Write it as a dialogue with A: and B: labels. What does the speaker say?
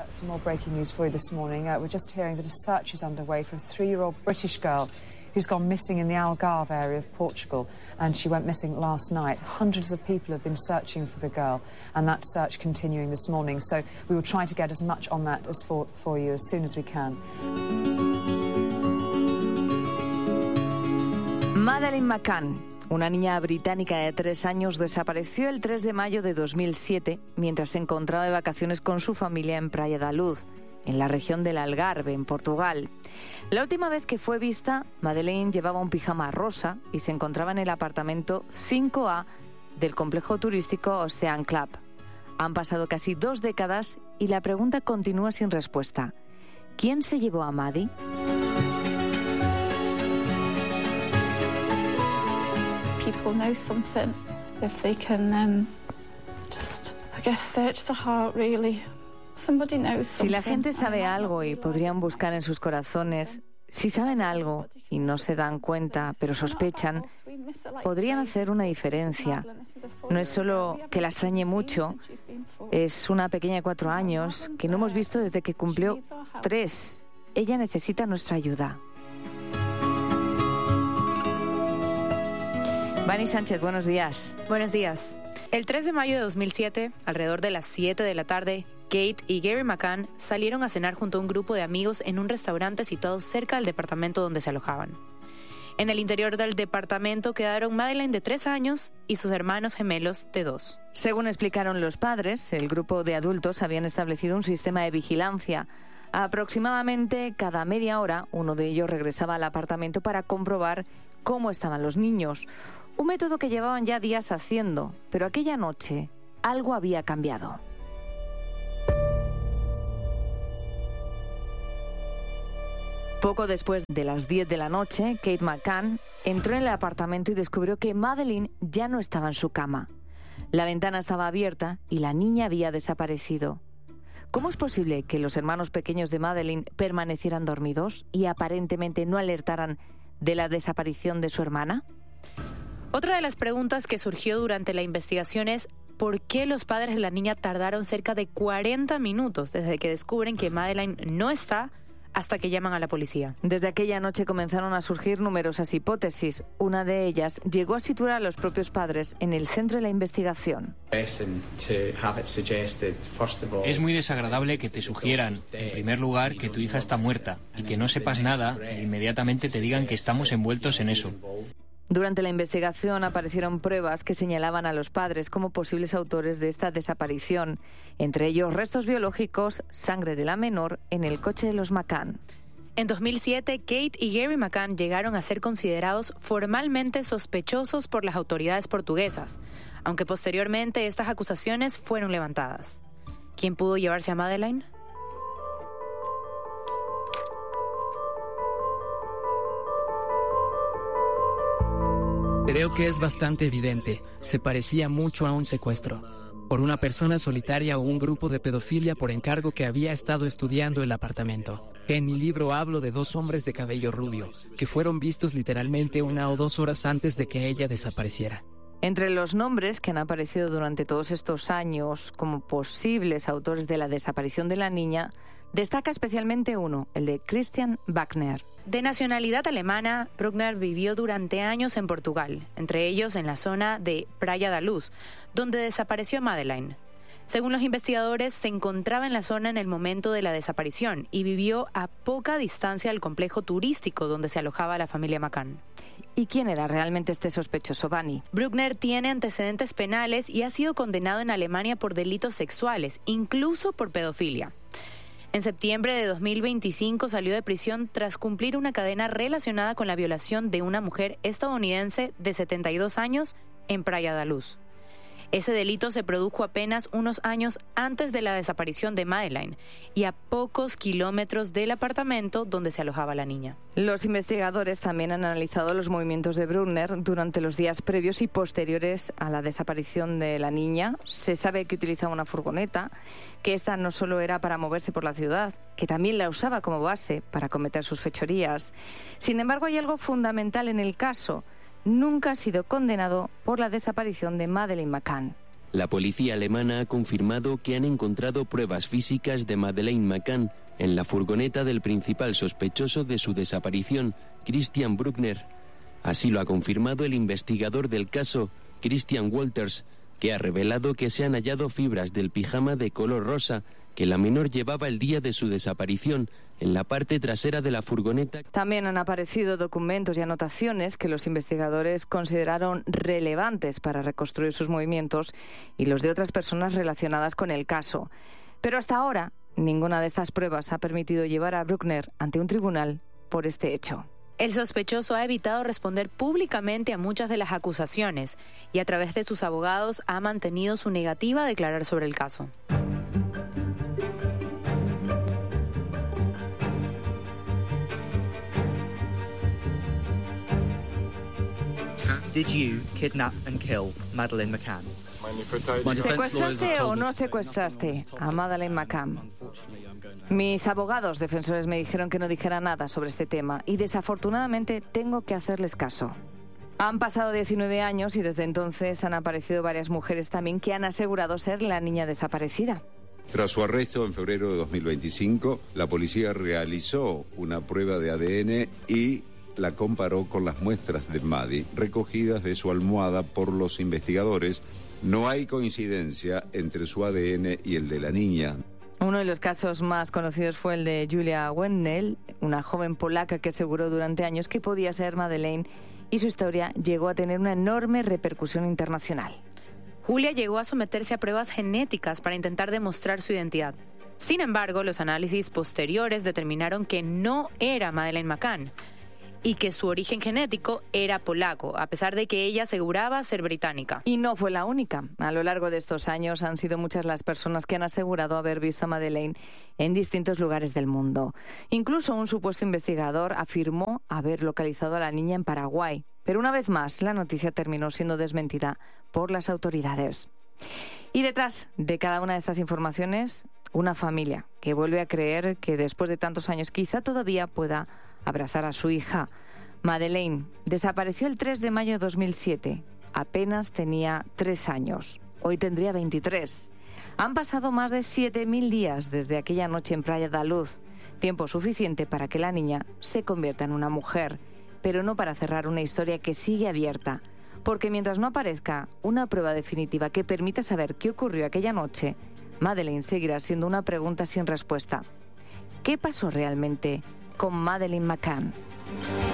A: Some more breaking news for you this morning. We're just hearing that a search is underway for a 3-year-old British girl who's gone missing in the Algarve area of Portugal, and she went missing last night. Hundreds of people have been searching for the girl, and that search continuing this morning. So we will try to get as much on that as for you as soon as we can.
B: Madeleine McCann, una niña británica de 3 años, desapareció el 3 de mayo de 2007 mientras se encontraba de vacaciones con su familia en Praia da Luz, en la región del Algarve, en Portugal. La última vez que fue vista, Madeleine llevaba un pijama rosa y se encontraba en el apartamento 5A del complejo turístico Ocean Club. Han pasado casi 2 décadas y la pregunta continúa sin respuesta. ¿Quién se llevó a Maddie?
C: People know something if they can search the heart, really. Somebody knows something.
B: Si la gente sabe algo y podrían buscar en sus corazones, si saben algo y no se dan cuenta, pero sospechan, podrían hacer una diferencia. No es solo que la extrañe mucho, es una pequeña de 4 años que no hemos visto desde que cumplió 3. Ella necesita nuestra ayuda. Vani Sánchez, buenos días.
D: Buenos días. El 3 de mayo de 2007, alrededor de las 7 de la tarde, Kate y Gary McCann salieron a cenar junto a un grupo de amigos en un restaurante situado cerca del departamento donde se alojaban. En el interior del departamento quedaron Madeleine, de 3 años, y sus hermanos gemelos, de 2.
B: Según explicaron los padres, el grupo de adultos habían establecido un sistema de vigilancia. Aproximadamente cada media hora, uno de ellos regresaba al apartamento para comprobar cómo estaban los niños. Un método que llevaban ya días haciendo, pero aquella noche algo había cambiado. Poco después de las 10 de la noche, Kate McCann entró en el apartamento y descubrió que Madeleine ya no estaba en su cama. La ventana estaba abierta y la niña había desaparecido. ¿Cómo es posible que los hermanos pequeños de Madeleine permanecieran dormidos y aparentemente no alertaran de la desaparición de su hermana?
D: Otra de las preguntas que surgió durante la investigación es ¿por qué los padres de la niña tardaron cerca de 40 minutos desde que descubren que Madeleine no está hasta que llaman a la policía?
B: Desde aquella noche comenzaron a surgir numerosas hipótesis. Una de ellas llegó a situar a los propios padres en el centro de la investigación.
E: Es muy desagradable que te sugieran, en primer lugar, que tu hija está muerta y que no sepas nada e inmediatamente te digan que estamos envueltos en eso.
B: Durante la investigación aparecieron pruebas que señalaban a los padres como posibles autores de esta desaparición, entre ellos restos biológicos, sangre de la menor en el coche de los McCann.
D: En 2007, Kate y Gary McCann llegaron a ser considerados formalmente sospechosos por las autoridades portuguesas, aunque posteriormente estas acusaciones fueron levantadas. ¿Quién pudo llevarse a Madeleine?
F: Creo que es bastante evidente. Se parecía mucho a un secuestro por una persona solitaria o un grupo de pedofilia por encargo que había estado estudiando el apartamento. En mi libro hablo de 2 hombres de cabello rubio que fueron vistos literalmente 1 o 2 horas antes de que ella desapareciera.
B: Entre los nombres que han aparecido durante todos estos años como posibles autores de la desaparición de la niña, destaca especialmente uno, el de Christian Wagner.
D: De nacionalidad alemana, Bruckner vivió durante años en Portugal, entre ellos en la zona de Praia da Luz, donde desapareció Madeleine. Según los investigadores, se encontraba en la zona en el momento de la desaparición y vivió a poca distancia del complejo turístico donde se alojaba la familia McCann.
B: ¿Y quién era realmente este sospechoso, Vani?
D: Bruckner tiene antecedentes penales y ha sido condenado en Alemania por delitos sexuales, incluso por pedofilia. En septiembre de 2025 salió de prisión tras cumplir una cadena relacionada con la violación de una mujer estadounidense de 72 años en Praia da Luz. Ese delito se produjo apenas unos años antes de la desaparición de Madeleine y a pocos kilómetros del apartamento donde se alojaba la niña.
B: Los investigadores también han analizado los movimientos de Bruckner durante los días previos y posteriores a la desaparición de la niña. Se sabe que utilizaba una furgoneta, que esta no solo era para moverse por la ciudad, que también la usaba como base para cometer sus fechorías. Sin embargo, hay algo fundamental en el caso. Nunca ha sido condenado por la desaparición de Madeleine McCann.
G: La policía alemana ha confirmado que han encontrado pruebas físicas de Madeleine McCann en la furgoneta del principal sospechoso de su desaparición, Christian Bruckner. Así lo ha confirmado el investigador del caso, Christian Walters, que ha revelado que se han hallado fibras del pijama de color rosa que la menor llevaba el día de su desaparición en la parte trasera de la furgoneta.
B: También han aparecido documentos y anotaciones que los investigadores consideraron relevantes para reconstruir sus movimientos y los de otras personas relacionadas con el caso. Pero hasta ahora, ninguna de estas pruebas ha permitido llevar a Bruckner ante un tribunal por este hecho.
D: El sospechoso ha evitado responder públicamente a muchas de las acusaciones y a través de sus abogados ha mantenido su negativa a declarar sobre el caso.
H: Did you kidnap and kill Madeleine McCann?
B: ¿Secuestraste o no secuestraste a Madeleine McCann? Mis abogados defensores me dijeron que no dijera nada sobre este tema y desafortunadamente tengo que hacerles caso. Han pasado 19 años y desde entonces han aparecido varias mujeres también que han asegurado ser la niña desaparecida.
I: Tras su arresto en febrero de 2025, la policía realizó una prueba de ADN y la comparó con las muestras de Maddie recogidas de su almohada por los investigadores. No hay coincidencia entre su ADN y el de la niña.
B: Uno de los casos más conocidos fue el de Julia Wendell, una joven polaca que aseguró durante años que podía ser Madeleine, y su historia llegó a tener una enorme repercusión internacional.
D: Julia llegó a someterse a pruebas genéticas para intentar demostrar su identidad. Sin embargo, los análisis posteriores determinaron que no era Madeleine McCann y que su origen genético era polaco, a pesar de que ella aseguraba ser británica.
B: Y no fue la única. A lo largo de estos años han sido muchas las personas que han asegurado haber visto a Madeleine en distintos lugares del mundo. Incluso un supuesto investigador afirmó haber localizado a la niña en Paraguay. Pero una vez más, la noticia terminó siendo desmentida por las autoridades. Y detrás de cada una de estas informaciones, una familia que vuelve a creer que después de tantos años quizá todavía pueda abrazar a su hija. Madeleine desapareció el 3 de mayo de 2007. Apenas tenía 3 años. Hoy tendría 23. Han pasado más de 7.000 días desde aquella noche en Praia da Luz. Tiempo suficiente para que la niña se convierta en una mujer, pero no para cerrar una historia que sigue abierta. Porque mientras no aparezca una prueba definitiva que permita saber qué ocurrió aquella noche, Madeleine seguirá siendo una pregunta sin respuesta. ¿Qué pasó realmente con Madeleine McCann?